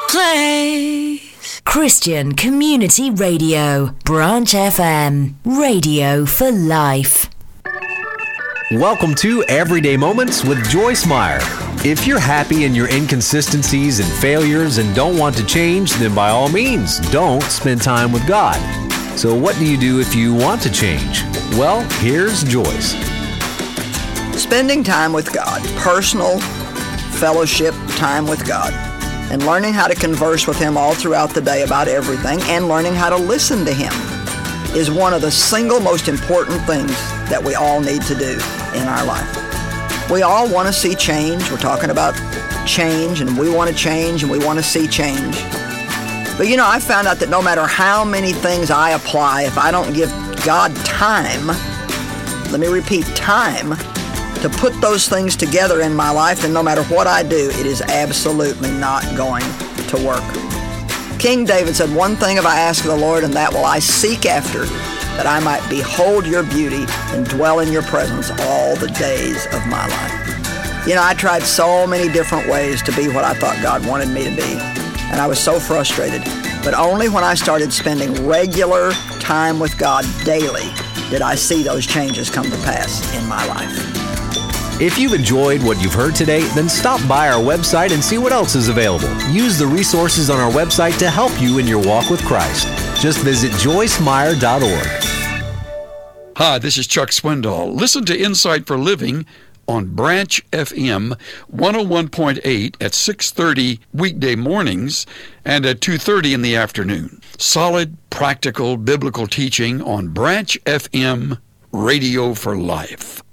Play. Christian Community Radio, Branch FM, radio for life. Welcome to Everyday Moments with Joyce Meyer. If you're happy in your inconsistencies and failures and don't want to change, then by all means, don't spend time with God. So what do you do if you want to change? Well, here's Joyce. Spending time with God, personal fellowship time with God, and learning how to converse with Him all throughout the day about everything, and learning how to listen to Him is one of the single most important things that we all need to do in our life. We all want to see change. We're talking about change, and we want to change, and we want to see change. But I found out that no matter how many things I apply, if I don't give God time, let me repeat, time, to put those things together in my life, then no matter what I do, it is absolutely not going to work. King David said, "One thing have I asked of the Lord, and that will I seek after, that I might behold your beauty and dwell in your presence all the days of my life." I tried so many different ways to be what I thought God wanted me to be, and I was so frustrated. But only when I started spending regular time with God daily did I see those changes come to pass in my life. If you've enjoyed what you've heard today, then stop by our website and see what else is available. Use the resources on our website to help you in your walk with Christ. Just visit joycemeyer.org. Hi, this is Chuck Swindoll. Listen to Insight for Living on Branch FM 101.8 at 6:30 weekday mornings and at 2:30 in the afternoon. Solid, practical, biblical teaching on Branch FM, Radio for Life.